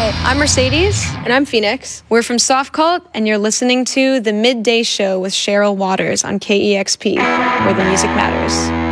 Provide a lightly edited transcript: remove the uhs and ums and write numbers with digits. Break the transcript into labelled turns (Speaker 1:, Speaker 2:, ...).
Speaker 1: Hi, I'm Mercedes.
Speaker 2: And I'm Phoenix.
Speaker 1: We're from Soft Cult, and you're listening to The Midday Show with Cheryl Waters on KEXP, where the music matters.